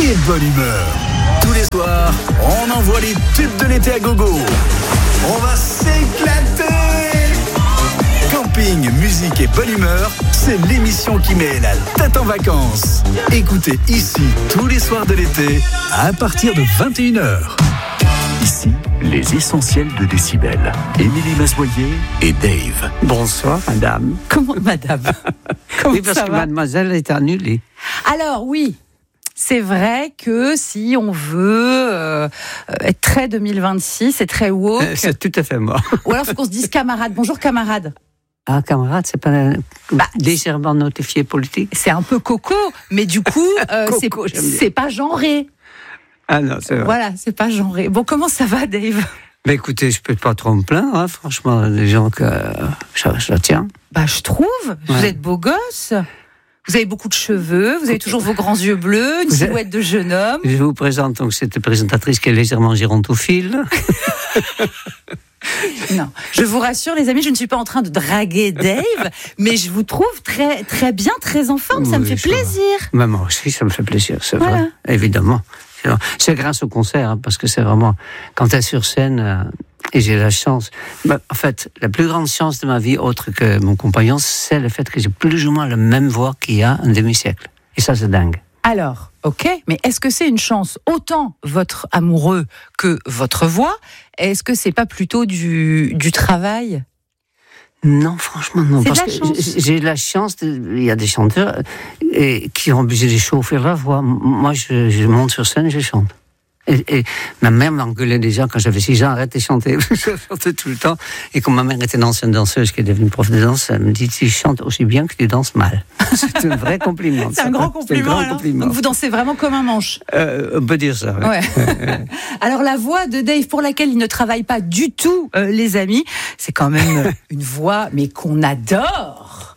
et bonne humeur. Tous les soirs, on envoie les tubes de l'été à gogo. On va s'éclater. Camping, musique et bonne humeur, c'est l'émission qui met la tête en vacances. Écoutez ici tous les soirs de l'été à partir de 21h. Ici, les essentiels de Décibel. Émilie Masboyer et Dave. Bonsoir, madame. Comment, madame? Comment oui, parce ça que va? mademoiselle est annulée. Alors, oui. C'est vrai que si on veut être très 2026 et très woke... C'est tout à fait moi. Ou alors, il faut qu'on se dise camarade. Bonjour, camarade. Ah, camarade, c'est pas légèrement notifié politique? C'est un peu coco, mais du coup, Coco, c'est pas genré. Ah non, c'est vrai. Voilà, c'est pas genré. Bon, comment ça va, Dave? Mais écoutez, je peux pas trop me plaindre, hein, franchement, les gens que je tiens. Bah, je trouve. Vous êtes beau gosse. Vous avez beaucoup de cheveux, vous avez toujours vos grands yeux bleus, une silhouette de jeune homme. Je vous présente donc cette présentatrice qui est légèrement gérontophile. Non, je vous rassure les amis, je ne suis pas en train de draguer Dave, mais je vous trouve très, très bien, très en forme, ça me fait plaisir. Mais moi aussi, ça me fait plaisir, c'est voilà. vrai, évidemment. C'est grâce au concert, hein, parce que c'est vraiment, quand tu es sur scène, et j'ai la chance, en fait, la plus grande chance de ma vie, autre que mon compagnon, c'est le fait que j'ai plus ou moins la même voix qu'il y a un demi-siècle. Et ça, c'est dingue. Alors, ok, mais est-ce que c'est une chance autant votre amoureux que votre voix? Est-ce que c'est pas plutôt du travail? Non, franchement, non. C'est Parce la que chance. j'ai la chance, il y a des chanteurs qui ont obligé de chauffer leur voix. Moi, je monte sur scène et je chante. Et ma mère m'engueulait déjà quand j'avais 6 ans, arrête de chanter. Je chantais tout le temps. Et quand ma mère était une ancienne danseuse qui est devenue prof de danse, elle me dit, tu chantes aussi bien que tu danses mal. C'est un vrai compliment. C'est un grand compliment. Donc vous dansez vraiment comme un manche. On peut dire ça, oui. Ouais. Alors la voix de Dave, pour laquelle il ne travaille pas du tout, les amis, c'est quand même une voix, mais qu'on adore.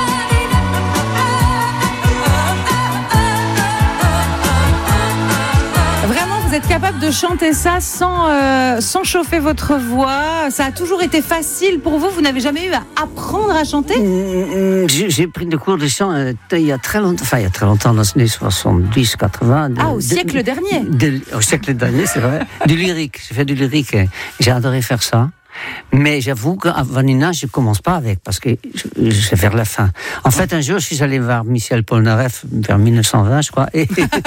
Vraiment, vous êtes capable de chanter ça sans chauffer votre voix. Ça a toujours été facile pour vous. Vous n'avez jamais eu à apprendre à chanter? J'ai pris des cours de chant il y a très longtemps, dans les années 70, 80. Au siècle dernier. Au siècle dernier, c'est vrai. Du lyrique. J'ai fait du lyrique. J'ai adoré faire ça. Mais j'avoue qu'à Vanina, je ne commence pas avec, parce que c'est vers la fin. En fait, un jour, je suis allé voir Michel Polnareff, vers 1920, je crois,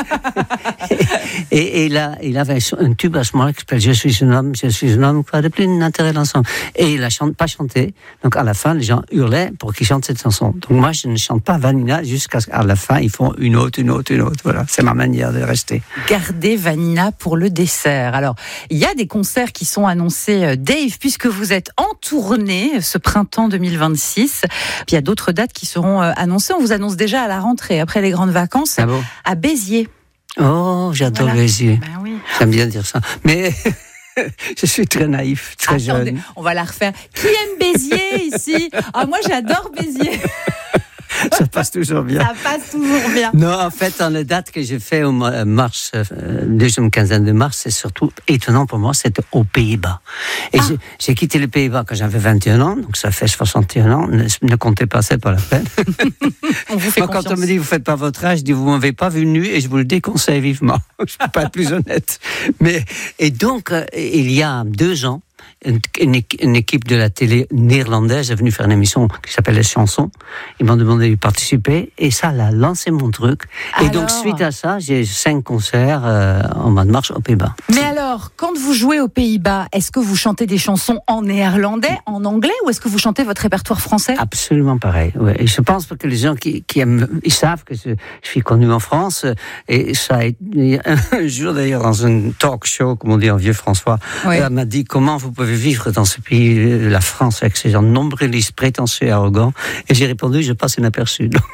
et là, il avait un tube à ce moment-là qui s'appelle Je suis un homme, quoi de plus d'intérêt d'ensemble. Et il n'a pas chanté. Donc, à la fin, les gens hurlaient pour qu'il chante cette chanson. Donc, moi, je ne chante pas Vanina jusqu'à la fin. Ils font une autre. Voilà. C'est ma manière de rester. Gardez Vanina pour le dessert. Alors, il y a des concerts qui sont annoncés, Dave, puisque vous êtes en tournée ce printemps 2026. Puis il y a d'autres dates qui seront annoncées. On vous annonce déjà à la rentrée, après les grandes vacances, à Béziers. Oh, j'adore Béziers. Ben oui. J'aime bien dire ça. Mais je suis très naïf, très jeune. On va la refaire. Qui aime Béziers ici? Moi, j'adore Béziers. Ça passe toujours bien. Ça passe toujours bien. Non, en fait, dans les dates que j'ai fait au mars, deuxième quinzaine de mars, c'est surtout étonnant pour moi, c'était aux Pays-Bas. Et j'ai quitté les Pays-Bas quand j'avais 21 ans, donc ça fait 61 ans. Ne comptez pas, c'est pas la peine. On vous fait Quand on me dit, vous faites pas votre âge, je dis, vous m'avez pas vu nu et je vous le déconseille vivement. Je peux pas être plus honnête. Et donc, il y a 2 ans, une équipe de la télé néerlandaise est venue faire une émission qui s'appelle Les Chansons. Ils m'ont demandé de participer et ça a lancé mon truc. Et donc, suite à ça, j'ai 5 concerts en mois de mars aux Pays-Bas. Mais alors, quand vous jouez aux Pays-Bas, est-ce que vous chantez des chansons en néerlandais, en anglais, ou est-ce que vous chantez votre répertoire français? Absolument pareil. Ouais. Et je pense que les gens qui aiment, ils savent que je suis connu en France. Et ça a été, un jour d'ailleurs dans un talk show, comme on dit en vieux François, elle m'a dit comment vous pouvez vivre dans ce pays, la France, avec ces gens nombrilistes, prétentieux et arrogants. Et j'ai répondu, je passe inaperçu. Donc,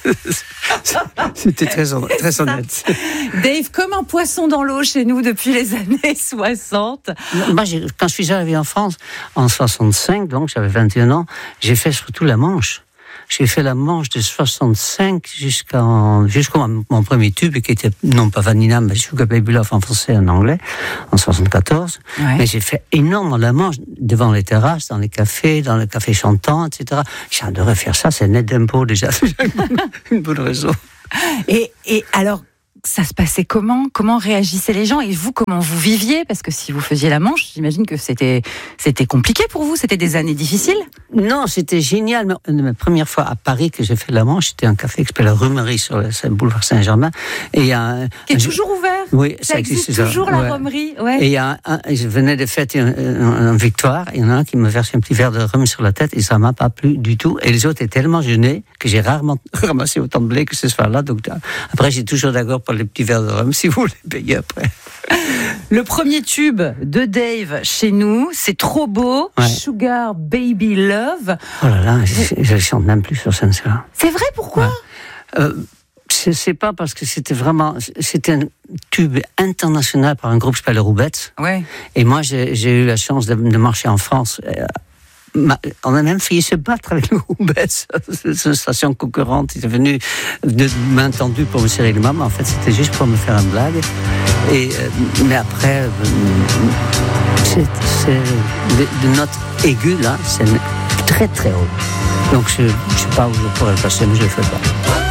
c'était très honnête. Dave, comme un poisson dans l'eau chez nous depuis les années 60. Moi, quand je suis arrivé en France, en 65, donc j'avais 21 ans, j'ai fait surtout la Manche. J'ai fait la Manche de 65 jusqu'à mon premier tube, qui était non pas Vanina, mais Sugar Baby Love en français et en anglais, en 74. Ouais. Mais j'ai fait énormément la Manche devant les terrasses, dans les cafés chantants, etc. J'adorais faire ça, c'est net d'impôt déjà. Une bonne raison. Et alors, ça se passait comment ? Comment réagissaient les gens ? Et vous, comment vous viviez ? Parce que si vous faisiez la Manche, j'imagine que c'était compliqué pour vous. C'était des années difficiles ? Non, c'était génial. La première fois à Paris que j'ai fait la Manche, c'était un café qui s'appelle la Rumerie sur le boulevard Saint-Germain. Et qui est toujours ouvert. Oui, ça existe toujours, la Rumerie. Ouais. Et je venais de fêter une victoire. Il y en a un qui me verse un petit verre de rhum sur la tête et ça m'a pas plu du tout. Et les autres étaient tellement gênés que j'ai rarement ramassé autant de blé que ce soir-là. Donc après, j'ai toujours d'accord pour les petits verres de rhum si vous voulez payer après. Le premier tube de Dave chez nous, c'est trop beau. Ouais. Sugar Baby Love. Oh là là, je ne chante même plus sur scène, celle-là. C'est vrai, pourquoi ? C'est pas parce que c'était un tube international par un groupe qui s'appelle les Roubettes. Ouais. Et moi, j'ai eu la chance de marcher en France. On a même failli se battre avec les Roubettes, cette station concurrente. Ils sont venus de main tendue pour me serrer les mains, mais en fait, c'était juste pour me faire une blague. Mais après, c'est de notes aiguës, là, c'est très très haut. Donc, je ne sais pas où je pourrais le passer, mais je ne le fais pas.